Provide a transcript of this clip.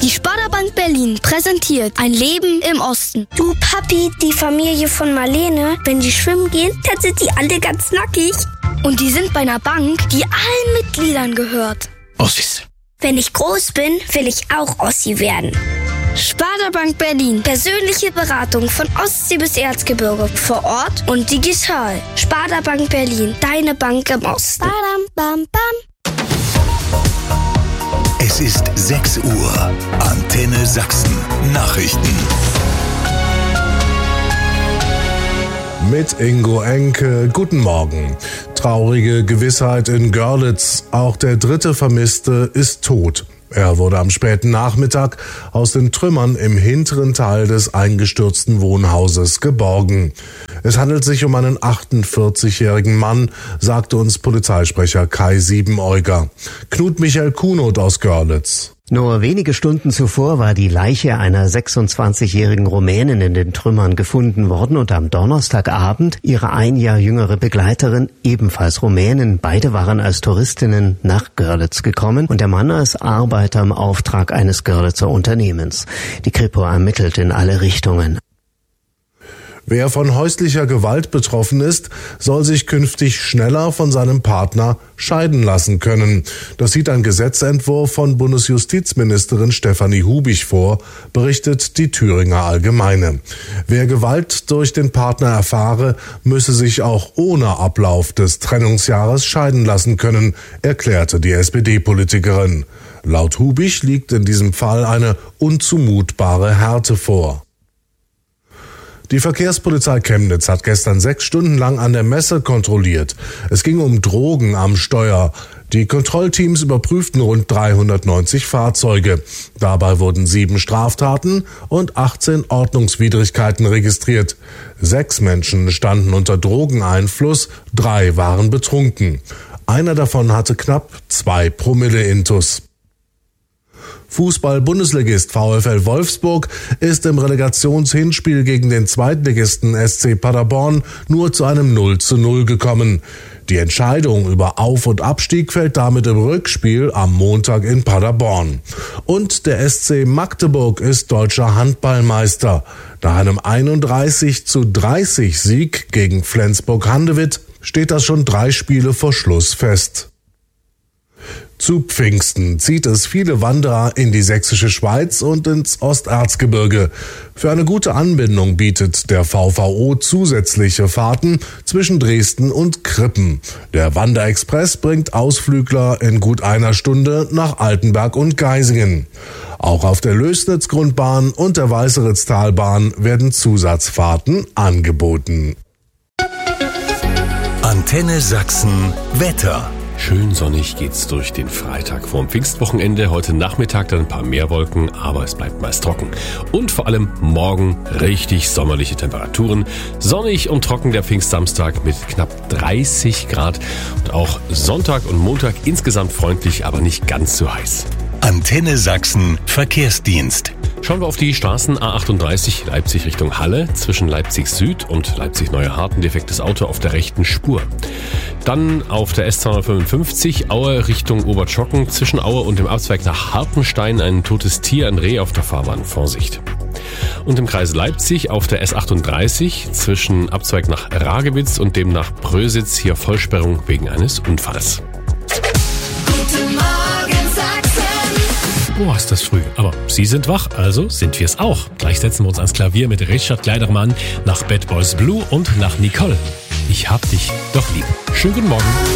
Die Sparda-Bank Berlin präsentiert ein Leben im Osten. Du Papi, die Familie von Marlene, wenn die schwimmen gehen, dann sind die alle ganz nackig. Und die sind bei einer Bank, die allen Mitgliedern gehört. Ossis. Wenn ich groß bin, will ich auch Ossi werden. Sparda-Bank Berlin. Persönliche Beratung von Ostsee bis Erzgebirge. Vor Ort und digital. Sparda-Bank Berlin. Deine Bank im Osten. Badam, bam, bam. Es ist 6 Uhr. Antenne Sachsen. Nachrichten. Mit Ingo Enke, guten Morgen. Traurige Gewissheit in Görlitz. Auch der dritte Vermisste ist tot. Er wurde am späten Nachmittag aus den Trümmern im hinteren Teil des eingestürzten Wohnhauses geborgen. Es handelt sich um einen 48-jährigen Mann, sagte uns Polizeisprecher Kai Siebenäuger. Knut Michael Kunoth aus Görlitz. Nur wenige Stunden zuvor war die Leiche einer 26-jährigen Rumänin in den Trümmern gefunden worden und am Donnerstagabend ihre ein Jahr jüngere Begleiterin, ebenfalls Rumänin. Beide waren als Touristinnen nach Görlitz gekommen und der Mann als Arbeiter im Auftrag eines Görlitzer Unternehmens. Die Kripo ermittelt in alle Richtungen. Wer von häuslicher Gewalt betroffen ist, soll sich künftig schneller von seinem Partner scheiden lassen können. Das sieht ein Gesetzentwurf von Bundesjustizministerin Stefanie Hubich vor, berichtet die Thüringer Allgemeine. Wer Gewalt durch den Partner erfahre, müsse sich auch ohne Ablauf des Trennungsjahres scheiden lassen können, erklärte die SPD-Politikerin. Laut Hubich liegt in diesem Fall eine unzumutbare Härte vor. Die Verkehrspolizei Chemnitz hat gestern 6 Stunden lang an der Messe kontrolliert. Es ging um Drogen am Steuer. Die Kontrollteams überprüften rund 390 Fahrzeuge. Dabei wurden 7 Straftaten und 18 Ordnungswidrigkeiten registriert. 6 Menschen standen unter Drogeneinfluss, 3 waren betrunken. Einer davon hatte knapp 2 Promille Intus. Fußball-Bundesligist VfL Wolfsburg ist im Relegationshinspiel gegen den Zweitligisten SC Paderborn nur zu einem 0:0 gekommen. Die Entscheidung über Auf- und Abstieg fällt damit im Rückspiel am Montag in Paderborn. Und der SC Magdeburg ist deutscher Handballmeister. Nach einem 31:30 Sieg gegen Flensburg-Handewitt steht das schon 3 Spiele vor Schluss fest. Zu Pfingsten zieht es viele Wanderer in die sächsische Schweiz und ins Osterzgebirge. Für eine gute Anbindung bietet der VVO zusätzliche Fahrten zwischen Dresden und Krippen. Der Wanderexpress bringt Ausflügler in gut einer Stunde nach Altenberg und Geisingen. Auch auf der Lößnitz-Grundbahn und der Weißeritztalbahn werden Zusatzfahrten angeboten. Antenne Sachsen Wetter. Schön sonnig geht's durch den Freitag vorm Pfingstwochenende. Heute Nachmittag dann ein paar mehr Wolken, aber es bleibt meist trocken. Und vor allem morgen richtig sommerliche Temperaturen. Sonnig und trocken der Pfingstsamstag mit knapp 30 Grad. Und auch Sonntag und Montag insgesamt freundlich, aber nicht ganz so heiß. Antenne Sachsen Verkehrsdienst. Schauen wir auf die Straßen A38 Leipzig Richtung Halle. Zwischen Leipzig Süd und Leipzig Neuhardt ein defektes Auto auf der rechten Spur. Dann auf der S255 Aue Richtung Obertschocken. Zwischen Aue und dem Abzweig nach Hartenstein ein totes Tier, ein Reh auf der Fahrbahn. Vorsicht. Und im Kreis Leipzig auf der S38 zwischen Abzweig nach Ragewitz und dem nach Prösitz hier Vollsperrung wegen eines Unfalls. Guten Morgen Sachsen. Boah, ist das früh. Aber Sie sind wach, also sind wir es auch. Gleich setzen wir uns ans Klavier mit Richard Kleidermann nach Bad Boys Blue und nach Nicole. Ich hab dich doch lieb. Schönen guten Morgen.